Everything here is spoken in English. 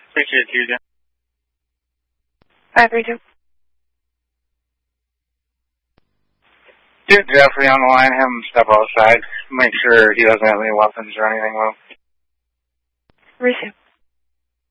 Appreciate you, Jen. 532. Get Jeffrey on the line, have him step outside, make sure he doesn't have any weapons or anything with him. Receive.